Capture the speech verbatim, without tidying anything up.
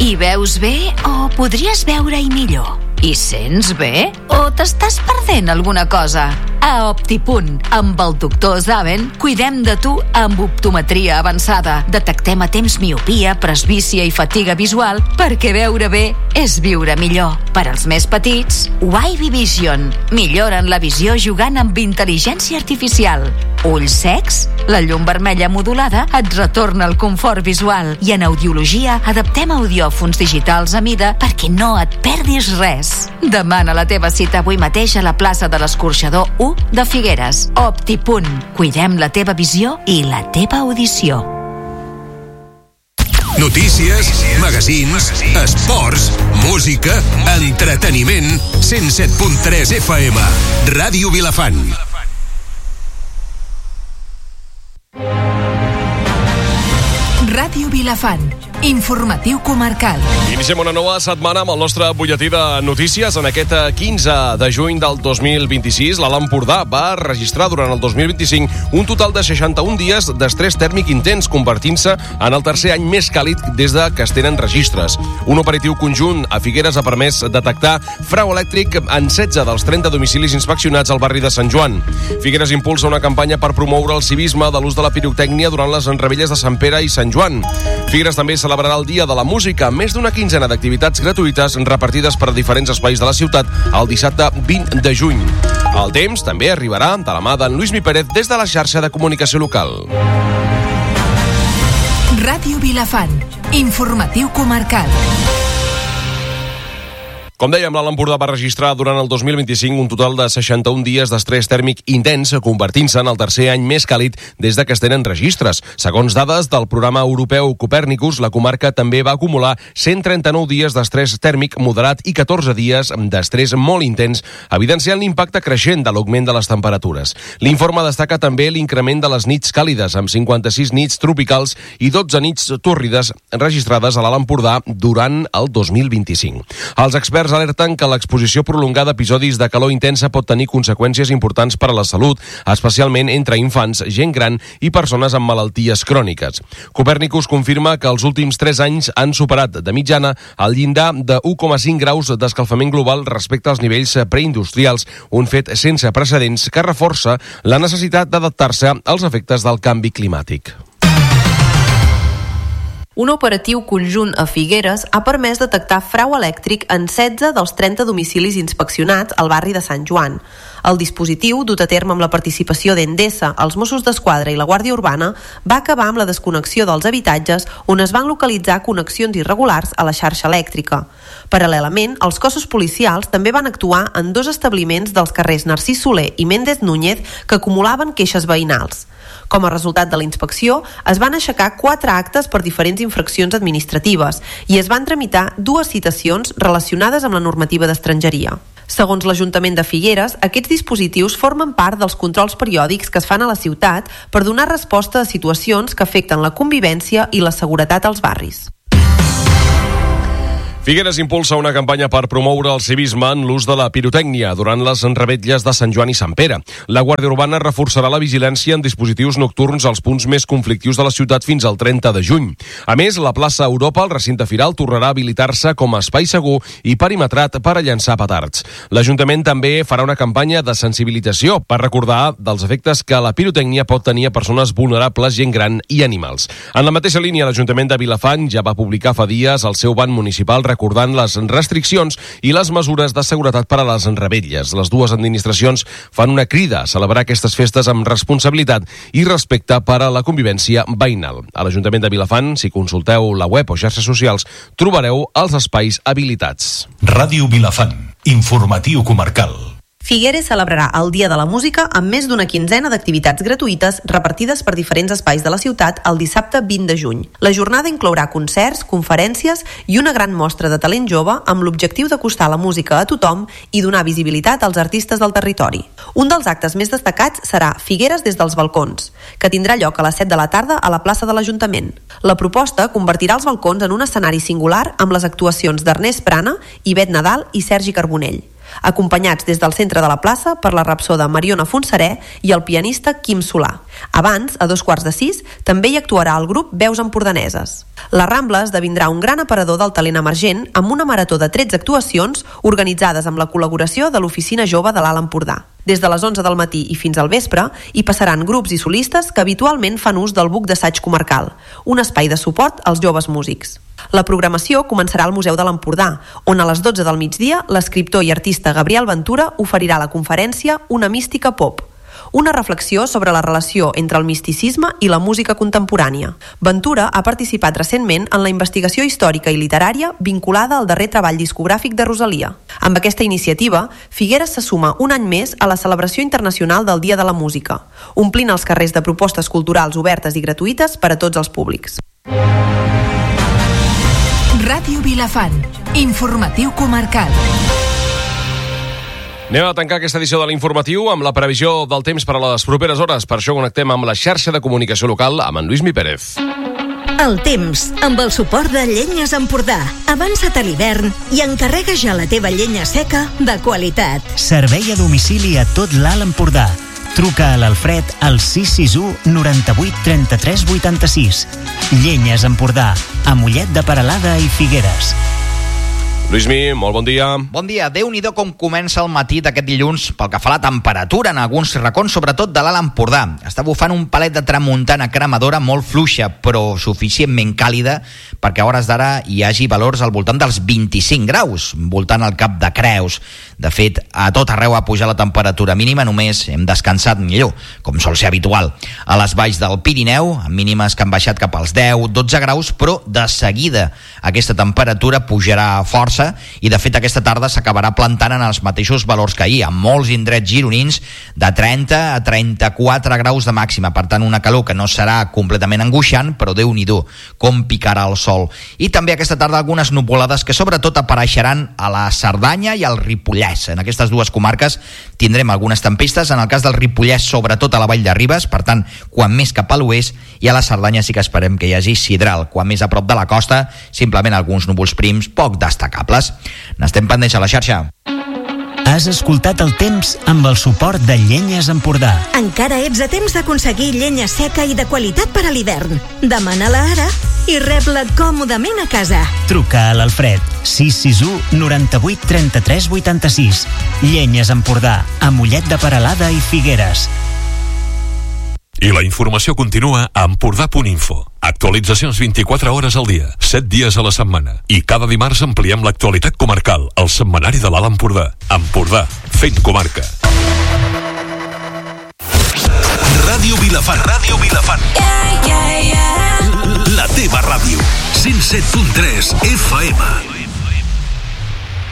Hi veus bé o podries veure-hi millor? Hi sents bé o t'estàs perdent alguna cosa? A Optipunt, amb el doctor Zaven, cuidem de tu amb optometria avançada. Detectem a temps miopia, presbícia i fatiga visual perquè veure bé és viure millor. Per als més petits, Wavy Vision. Milloren la visió jugant amb intel·ligència artificial. Ulls secs? La llum vermella modulada et retorna el confort visual. I en audiologia adaptem audiòfons digitals a mida perquè no et perdis res. Demana la teva cita avui mateix a la plaça de l'Escorxador u de Figueres. Optipunt. Cuidem la teva visió i la teva audició. Notícies, magazins, esports, música, entreteniment. cent set punt tres F M. Ràdio Vilafant. Ràdio Vilafant. Informatiu comarcal. Iniciem una nova setmana amb el nostre butlletí de notícies. En aquest quinze de juny del dos mil vint-i-sis, l'Alt Empordà va registrar durant el dos mil vint-i-cinc un total de seixanta-un dies d'estrès tèrmic intens, convertint-se en el tercer any més càlid des de que es tenen registres. Un operatiu conjunt a Figueres ha permès detectar frau elèctric en setze dels trenta domicilis inspeccionats al barri de Sant Joan. Figueres impulsa una campanya per promoure el civisme de l'ús de la pirotècnia durant les enrevetlles de Sant Pere i Sant Joan. Figueres també celebrarà el Dia de la Música amb més d'una quinzena d'activitats gratuïtes repartides per diferents espais de la ciutat el dissabte vint de juny. El temps també arribarà de la mà d'en Lluís Pérez des de la xarxa de comunicació local. Ràdio Vilafant. Informatiu comarcal. Com dèiem, l'Alt Empordà va registrar durant el dos mil vint-i-cinc un total de seixanta-un dies d'estrès tèrmic intens, convertint-se en el tercer any més càlid des de que es tenen registres. Segons dades del programa europeu Copèrnicus, la comarca també va acumular cent trenta-nou dies d'estrès tèrmic moderat i catorze dies d'estrès molt intens, evidenciant l'impacte creixent de l'augment de les temperatures. L'informe destaca també l'increment de les nits càlides, amb cinquanta-sis nits tropicals i dotze nits tòrrides registrades a l'Alt Empordà durant el dos mil vint-i-cinc. Els experts alerten que l'exposició prolongada a episodis de calor intensa pot tenir conseqüències importants per a la salut, especialment entre infants, gent gran i persones amb malalties cròniques. Copèrnicus confirma que els últims tres anys han superat de mitjana el llindar de u coma cinc graus d'escalfament global respecte als nivells preindustrials, un fet sense precedents que reforça la necessitat d'adaptar-se als efectes del canvi climàtic. Un operatiu conjunt a Figueres ha permès detectar frau elèctric en setze dels trenta domicilis inspeccionats al barri de Sant Joan. El dispositiu, dut a terme amb la participació d'Endesa, els Mossos d'Esquadra i la Guàrdia Urbana, va acabar amb la desconnexió dels habitatges on es van localitzar connexions irregulars a la xarxa elèctrica. Paral·lelament, els cossos policials també van actuar en dos establiments dels carrers Narcís Soler i Méndez Núñez que acumulaven queixes veïnals. Com a resultat de la inspecció, es van aixecar quatre actes per diferents infraccions administratives i es van tramitar dues citacions relacionades amb la normativa d'estrangeria. Segons l'Ajuntament de Figueres, aquests dispositius formen part dels controls periòdics que es fan a la ciutat per donar resposta a situacions que afecten la convivència i la seguretat als barris. Figueres impulsa una campanya per promoure el civisme en l'ús de la pirotècnia durant les enrevetlles de Sant Joan i Sant Pere. La Guàrdia Urbana reforçarà la vigilància en dispositius nocturns als punts més conflictius de la ciutat fins al trenta de juny. A més, la plaça Europa, el recinte firal, tornarà a habilitar-se com a espai segur i perimetrat per a llançar petards. L'Ajuntament també farà una campanya de sensibilització per recordar dels efectes que la pirotècnia pot tenir a persones vulnerables, gent gran i animals. En la mateixa línia, l'Ajuntament de Vilafant ja va publicar fa dies el seu ban municipal recordant les restriccions i les mesures de seguretat per a les enrevetlles. Les dues administracions fan una crida a celebrar aquestes festes amb responsabilitat i respecte per a la convivència veïnal. A l'Ajuntament de Vilafant, si consulteu la web o xarxes socials, trobareu els espais habilitats. Ràdio Vilafant, informatiu comarcal. Figueres celebrarà el Dia de la Música amb més d'una quinzena d'activitats gratuïtes repartides per diferents espais de la ciutat el dissabte vint de juny. La jornada inclourà concerts, conferències i una gran mostra de talent jove amb l'objectiu d'acostar la música a tothom i donar visibilitat als artistes del territori. Un dels actes més destacats serà Figueres des dels balcons, que tindrà lloc a les set de la tarda a la plaça de l'Ajuntament. La proposta convertirà els balcons en un escenari singular amb les actuacions d'Ernest Prana, Ivet Nadal i Sergi Carbonell. acompanyats des del centre de la plaça per la rapsoda Mariona Fonseré i el pianista Quim Solà. Abans, a dos quarts de sis, també hi actuarà el grup Veus Empordaneses. La Rambla esdevindrà un gran aparador del talent emergent amb una marató de tretze actuacions organitzades amb la col·laboració de l'Oficina Jove de l'Alt Empordà. Des de les onze del matí i fins al vespre hi passaran grups i solistes que habitualment fan ús del buc d'assaig comarcal, un espai de suport als joves músics. La programació començarà al Museu de l'Empordà, on a les dotze del migdia l'escriptor i artista Gabriel Ventura oferirà la conferència Una mística pop, una reflexió sobre la relació entre el misticisme i la música contemporània. Ventura ha participat recentment en la investigació històrica i literària vinculada al darrer treball discogràfic de Rosalia. Amb aquesta iniciativa, Figueres se suma un any més a la celebració internacional del Dia de la Música, omplint els carrers de propostes culturals obertes i gratuïtes per a tots els públics. Ràdio Vilafant, informatiu comarcal. Anem a tancar aquesta edició de l'informatiu amb la previsió del temps per a les properes hores. Per això connectem amb la xarxa de comunicació local amb en Lluís Mi Pérez. El temps, amb el suport de Llenyes Empordà. Avança't a l'hivern i encarrega ja la teva llenya seca de qualitat. Servei a domicili a tot l'Alt Empordà. Truca a l'Alfred al sis sis u noranta-vuit trenta-tres vuitanta-sis. Llenyes Empordà, a Mollet de Peralada i Figueres. Lluïsmi, molt bon dia. Bon dia. Déu-n'hi-do com comença el matí d'aquest dilluns pel que fa a la temperatura en alguns racons, sobretot de l'Alt Empordà. Està bufant un palet de tramuntana cremadora molt fluixa, però suficientment càlida perquè a hores d'ara hi hagi valors al voltant dels vint-i-cinc graus, voltant al Cap de Creus. De fet, a tot arreu ha pujat la temperatura mínima, només hem descansat millor, com sol ser habitual. A les valls del Pirineu, amb mínimes que han baixat cap als deu dotze graus, però de seguida aquesta temperatura pujarà força i de fet aquesta tarda s'acabarà plantant en els mateixos valors que ahir, amb molts indrets gironins de trenta a trenta-quatre graus de màxima, per tant una calor que no serà completament angoixant, però Déu-n'hi-do com picarà el sol. I també aquesta tarda algunes nuvolades que sobretot apareixeran a la Cerdanya i al Ripollès. En aquestes dues comarques tindrem algunes tempestes, en el cas del Ripollès sobretot a la Vall de Ribes, per tant quan més cap a l'oest, i a la Cerdanya sí que esperem que hi hagi sidral, quan més a prop de la costa simplement alguns núvols prims poc destacables. N'estem pendents a la xarxa. Has escoltat el temps amb el suport de Llenyes Empordà. Encara ets a temps d'aconseguir llenya seca i de qualitat per a l'hivern. Demana-la ara i rep-la còmodament a casa. Truca a l'Alfred sis sis u noranta-vuit trenta-tres vuitanta-sis. Llenyes Empordà, a Mollet de Peralada i Figueres. I la informació continua a Empordà punt info. Actualitzacions vint-i-quatre hores al dia, set dies a la setmana. I cada dimarts ampliem l'actualitat comarcal, al setmanari de l'Alt Empordà. Empordà, fent comarca. Ràdio Vilafant. Ràdio Vilafant. Yeah, yeah, yeah. La teva ràdio. cent set punt tres F M.